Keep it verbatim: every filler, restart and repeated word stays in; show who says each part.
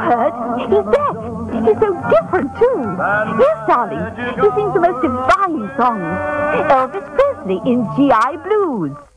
Speaker 1: heard? He's deaf. He's so different, too. Yes, darling. He sings the most divine songs. Elvis Presley in G I Blues.